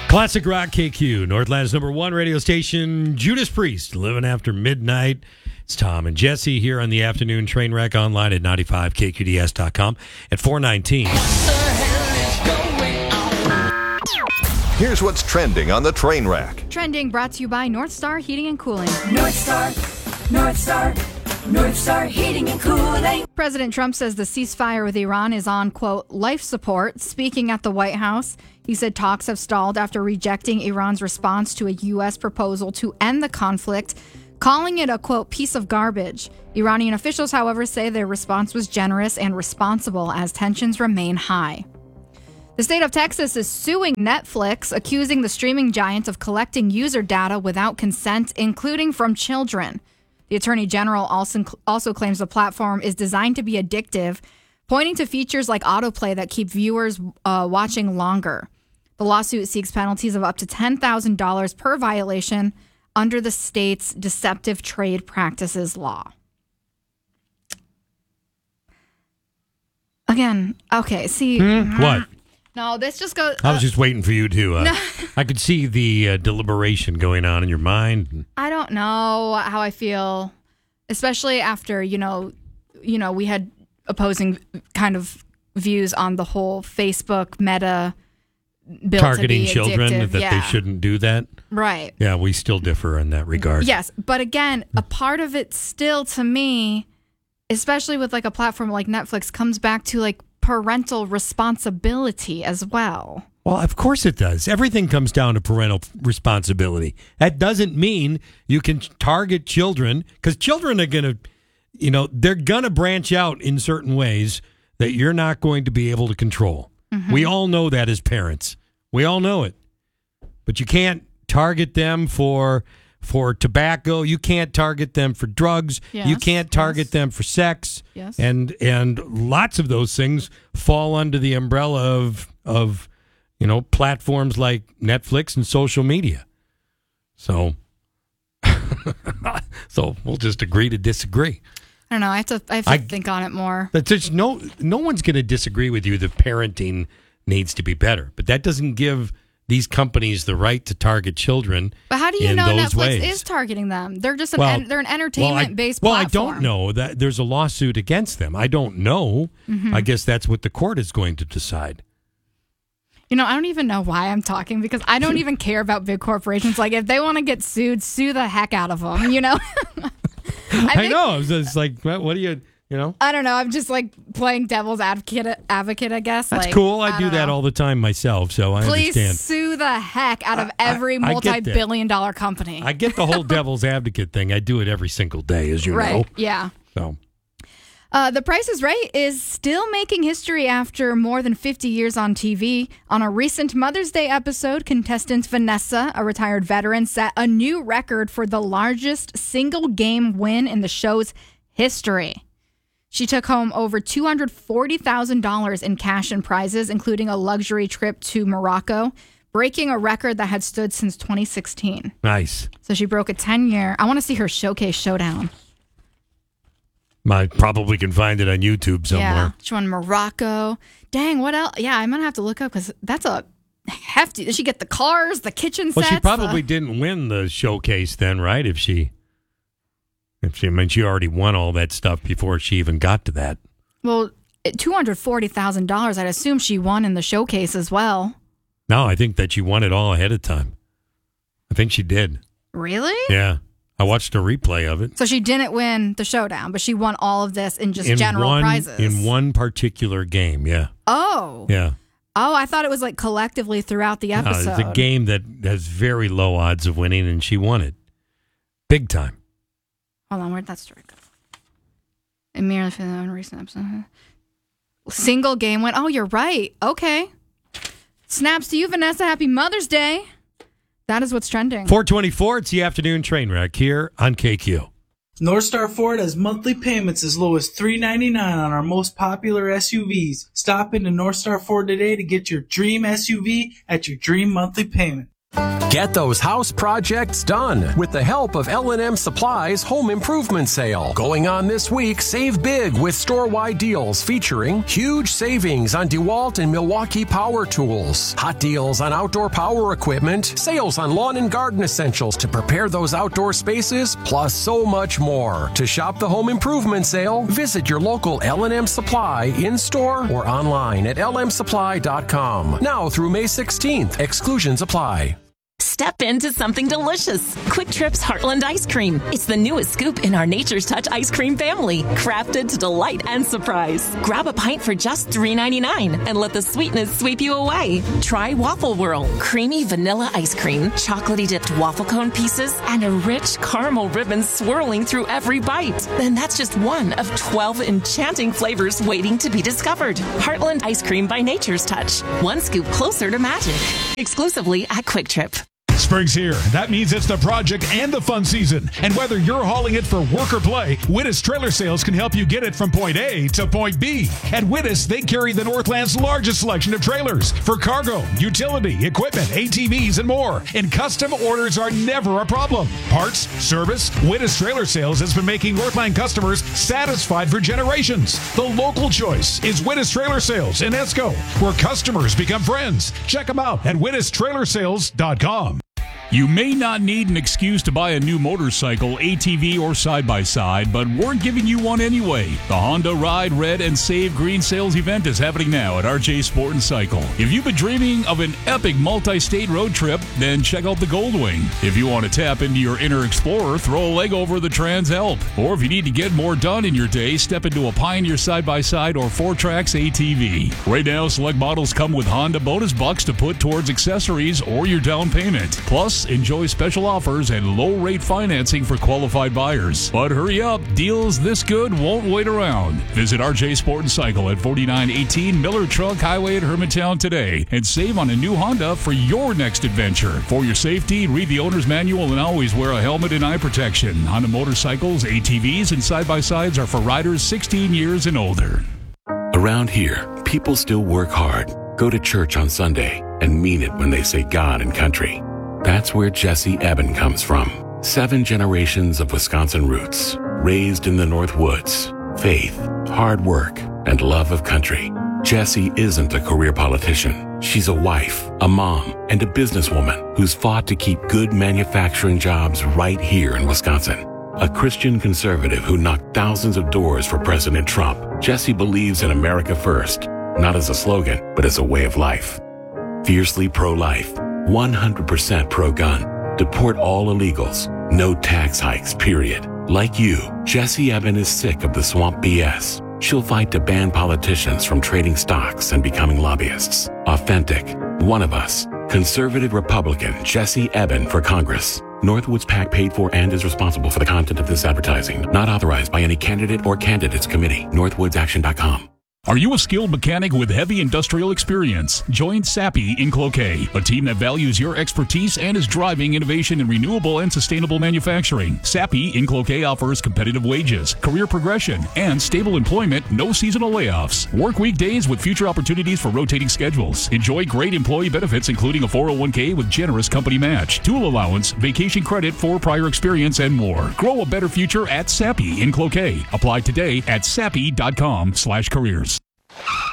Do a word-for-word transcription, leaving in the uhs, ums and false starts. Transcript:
Classic Rock K Q, Northland's number one radio station. Judas Priest, Living After Midnight. It's Tom and Jesse here on the afternoon train wreck, online at ninety-five K Q D S dot com at four nineteen. Here's what's trending on the train wreck. Trending brought to you by North Star Heating and Cooling. North Star, North Star, North Star Heating and Cooling. President Trump says the ceasefire with Iran is on, quote, life support. Speaking at the White House, he said talks have stalled after rejecting Iran's response to a U S proposal to end the conflict, calling it a, quote, piece of garbage. Iranian officials, however, say their response was generous and responsible as tensions remain high. The state of Texas is suing Netflix, accusing the streaming giant of collecting user data without consent, including from children. The Attorney General also, also claims the platform is designed to be addictive, pointing to features like autoplay that keep viewers uh, watching longer. The lawsuit seeks penalties of up to ten thousand dollars per violation under the state's deceptive trade practices law. Again, okay, see. Hmm? What? No, this just goes... I was just waiting for you to... Uh, No. I could see the uh, deliberation going on in your mind. I don't know how I feel, especially after, you know, you know, we had opposing kind of views on the whole Facebook Meta bill Targeting to be children, addictive. that yeah. they shouldn't do that. Right. Yeah, we still differ in that regard. Yes, but again, a part of it still, to me, especially with like a platform like Netflix, comes back to like parental responsibility as well. Well, of course it does. Everything comes down to parental responsibility. That doesn't mean you can target children, because children are going to, you know, they're going to branch out in certain ways that you're not going to be able to control. Mm-hmm. We all know that as parents. We all know it. But you can't target them for for tobacco. You can't target them for drugs. Yes, you can't target yes. them for sex. Yes. And and lots of those things fall under the umbrella of of you know, platforms like Netflix and social media. So, so we'll just agree to disagree. I don't know. I have to. I have to I- think on it more. That there's no no one's going to disagree with you that parenting needs to be better, but that doesn't give these companies the right to target children. But how do you in know those Netflix ways. is targeting them? They're just an Well, en- they're an entertainment based well, I, platform. well, I don't know that there's a lawsuit against them. I don't know. Mm-hmm. I guess that's what the court is going to decide. You know, I don't even know why I'm talking, because I don't even care about big corporations. Like, if they want to get sued, sue the heck out of them, you know? I, I, think- know. It's just like, what, what do you, you know? I don't know. I'm just like playing devil's advocate, advocate I guess. That's like, cool. I, do don't that know. all the time myself, so I Please understand. sue the heck out of I- every I- I get that. multi-billion dollar company. I get the whole devil's advocate thing. I do it every single day, as you right. know. Yeah. So, Uh, The Price is Right is still making history after more than fifty years on T V. On a recent Mother's Day episode, contestant Vanessa, a retired veteran, set a new record for the largest single game win in the show's history. She took home over two hundred forty thousand dollars in cash and prizes, including a luxury trip to Morocco, breaking a record that had stood since twenty sixteen. nice. So she broke a ten-year. I want to see her showcase showdown. I probably can find it on YouTube somewhere. Yeah, she won Morocco. Dang, what else? Yeah, I'm gonna have to look up, because that's a hefty. Did she get the cars, the kitchen Well, sets? she probably the- didn't win the showcase then, right? If she, if she, I mean, she already won all that stuff before she even got to that. Well, two hundred forty thousand dollars. I'd assume she won in the showcase as well. No, I think that she won it all ahead of time. I think she did. Really? Yeah. I watched a replay of it. So she didn't win the showdown, but she won all of this in just in general one, prizes. In one particular game, yeah. Oh. Yeah. Oh, I thought it was like collectively throughout the No, episode. it's a game that has very low odds of winning, and she won it. Big time. Hold on, where'd that story go? Immediately for the recent episode. Single game win. Oh, you're right. Okay. Snaps to you, Vanessa. Happy Mother's Day. That is what's trending. four twenty-four, it's the afternoon train wreck here on K Q. North Star Ford has monthly payments as low as three ninety-nine on our most popular S U Vs. Stop into North Star Ford today to get your dream S U V at your dream monthly payment. Get those house projects done with the help of L and M Supply's Home Improvement Sale. Going on this week, save big with store-wide deals featuring huge savings on DeWalt and Milwaukee power tools, hot deals on outdoor power equipment, sales on lawn and garden essentials to prepare those outdoor spaces, plus so much more. To shop the Home Improvement Sale, visit your local L and M Supply in-store or online at L M supply dot com. Now through May sixteenth. Exclusions apply. Step into something delicious. Quick Trip's Heartland Ice Cream. It's the newest scoop in our Nature's Touch ice cream family, crafted to delight and surprise. Grab a pint for just three ninety-nine and let the sweetness sweep you away. Try Waffle Whirl, creamy vanilla ice cream, chocolatey dipped waffle cone pieces, and a rich caramel ribbon swirling through every bite. And that's just one of twelve enchanting flavors waiting to be discovered. Heartland Ice Cream by Nature's Touch. One scoop closer to magic. Exclusively at Quick Trip. Spring's here. That means it's the project and the fun season. And whether you're hauling it for work or play, Wittis Trailer Sales can help you get it from point A to point B. At Wittis, they carry the Northland's largest selection of trailers for cargo, utility, equipment, A T Vs, and more. And custom orders are never a problem. Parts, service, Wittis Trailer Sales has been making Northland customers satisfied for generations. The local choice is Wittis Trailer Sales in Esco, where customers become friends. Check them out at wittis trailer sales dot com. You may not need an excuse to buy a new motorcycle, A T V, or side-by-side, but we're giving you one anyway. The Honda Ride Red and Save Green Sales event is happening now at R J Sport and Cycle. If you've been dreaming of an epic multi-state road trip, then check out the Goldwing. If you want to tap into your inner explorer, throw a leg over the Trans Help. Or if you need to get more done in your day, step into a Pioneer side-by-side or four tracks A T V. Right now, select models come with Honda bonus bucks to put towards accessories or your down payment. Plus, enjoy special offers and low-rate financing for qualified buyers. But hurry up, deals this good won't wait around. Visit R J Sport and Cycle at forty-nine eighteen Miller Truck Highway at Hermantown today and save on a new Honda for your next adventure. For your safety, read the owner's manual and always wear a helmet and eye protection. Honda motorcycles, A T Vs, and side-by-sides are for riders sixteen years and older. Around here, people still work hard, go to church on Sunday, and mean it when they say God and country. That's where Jesse Eben comes from. Seven generations of Wisconsin roots, raised in the North Woods. Faith, hard work, and love of country. Jessie isn't a career politician. She's a wife, a mom, and a businesswoman who's fought to keep good manufacturing jobs right here in Wisconsin. A Christian conservative who knocked thousands of doors for President Trump, Jessie believes in America first, not as a slogan, but as a way of life. Fiercely pro-life, one hundred percent pro-gun, deport all illegals, no tax hikes, period. Like you, Jessie Eben is sick of the swamp B S. She'll fight to ban politicians from trading stocks and becoming lobbyists. Authentic, one of us, conservative Republican Jessie Eben for Congress. Northwoods PAC paid for and is responsible for the content of this advertising. Not authorized by any candidate or candidates committee. northwoods action dot com. Are you a skilled mechanic with heavy industrial experience? Join Sappi in Cloquet, a team that values your expertise and is driving innovation in renewable and sustainable manufacturing. Sappi in Cloquet offers competitive wages, career progression, and stable employment, no seasonal layoffs. Work weekdays with future opportunities for rotating schedules. Enjoy great employee benefits, including a four oh one k with generous company match, tool allowance, vacation credit for prior experience, and more. Grow a better future at Sappi in Cloquet. Apply today at sappi dot com slash careers.